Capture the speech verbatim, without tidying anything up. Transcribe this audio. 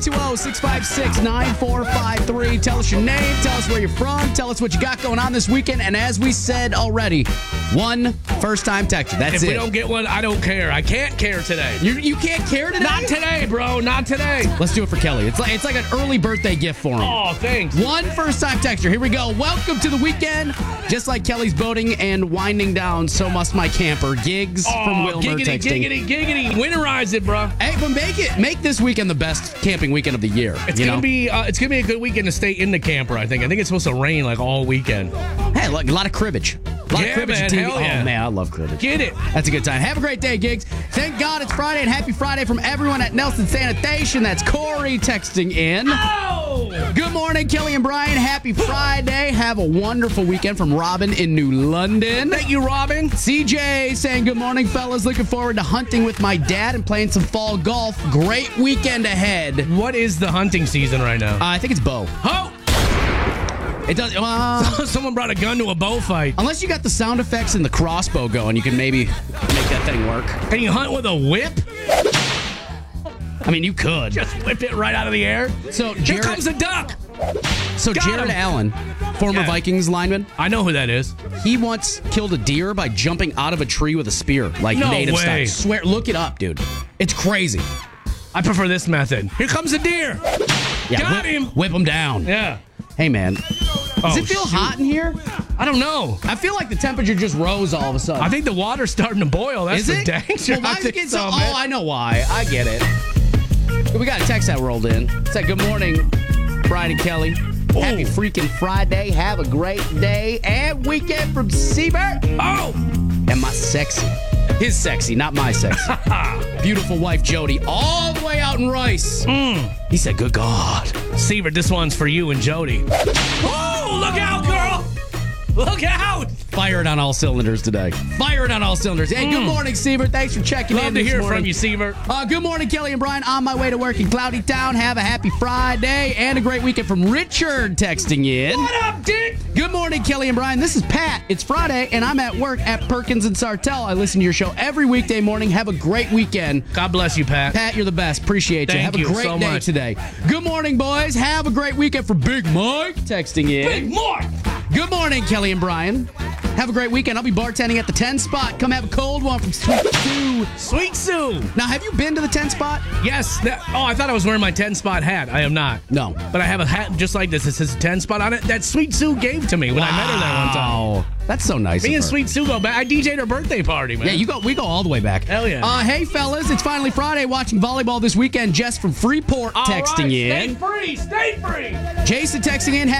two zero, six five six, nine four five three. Tell us your name. Tell us where you're from. Tell us what you got going on this weekend. And as we said already, one first-time texter. That's if it. If we don't get one, I don't care. I can't care today. You, you can't care today? Not today, bro. Not today. Let's do it for Kelly. It's like it's like an early birthday gift for him. Oh, thanks. One first-time texter. Here we go. Welcome to the weekend. Just like Kelly's boating and winding down, so must my camper. Gigs oh, from Wilmer giggity, texting. giggity, giggity. Winterize it, bro. Hey, but make it make this weekend the best camping weekend of the year. It's you gonna know? be uh, it's gonna be a good weekend to stay in the camper. I think. I think it's supposed to rain like all weekend. Hey, look, a lot of cribbage. A lot Yeah, of cribbage man, T V. hell yeah. Oh man, I love cribbage. Get it. That's a good time. Have a great day, Gigs. Thank God it's Friday, and happy Friday from everyone at Nelson Sanitation. That's Corey texting in. Oh! Good morning, Kelly and Brian. Happy Friday. Have a wonderful weekend from Robin in New London. Thank you, Robin. C J saying, good morning, fellas. Looking forward to hunting with my dad and playing some fall golf. Great weekend ahead. What is the hunting season right now? Uh, I think it's bow. Oh! It does. Uh, Someone brought a gun to a bow fight. unless you got the sound effects and the crossbow going, you can maybe make that thing work. Can you hunt with a whip? I mean, you could. Just whip it right out of the air. So Here Jared, comes a duck. so Got Jared him. Allen, former Yeah. Vikings lineman, I know who that is. he once killed a deer by jumping out of a tree with a spear, like No native way. style. Swear, look it up, dude. It's crazy. I prefer this method. Here comes a deer. Yeah, Got whip, him. Whip him down. Yeah. Hey, man. Does Oh, it feel shoot. hot in here? I don't know. I feel like the temperature just rose all of a sudden. I think the water's starting to boil. That's Is for it? dang sure. Well, I mine's think getting so, so, man. oh, I know why. I get it. We got a text that rolled in. It said, good morning, Brian and Kelly. Happy freaking Friday. Have a great day and weekend from Siebert. Oh! And my sexy. His sexy, not my sexy. Beautiful wife, Jody, all the way out in Rice. Mm. He said, good God. Sievert, this one's for you and Jody. Oh, look out, girl! Look out! Fired on all cylinders today. Fired on all cylinders. Hey, good morning, Siebert. Thanks for checking Love in to this hear morning. from you, Sievert. Uh, good morning, Kelly and Brian. On my way to work in Cloudy Town. Have a happy Friday and a great weekend from Richard texting in. What up, Dick? Good morning, Kelly and Brian. This is Pat. It's Friday, and I'm at work at Perkins and Sartell. I listen to your show every weekday morning. Have a great weekend. God bless you, Pat. Pat, you're the best. Appreciate you. Thank Have a you great so day much. today. Good morning, boys. Have a great weekend for Big Mike texting in. Big Mark! Good morning, Kelly and Brian. Have a great weekend. I'll be bartending at the ten spot. Come have a cold one from Sweet Sue. Sweet Sue! Now, have you been to the ten spot? Yes. That, oh, I thought I was wearing my ten-spot hat. I am not. No. But I have a hat just like this. It says ten-spot on it. That Sweet Sue gave to me when I met her there one time. Wow. That's so nice. Me of and her. Sweet Sue go back. I D J'd her birthday party, man. Yeah, you go. We go all the way back. Hell yeah. Uh, hey, fellas, it's finally Friday. Watching volleyball this weekend. Jess from Freeport All texting right, in. Stay free. Stay free. Jason texting in.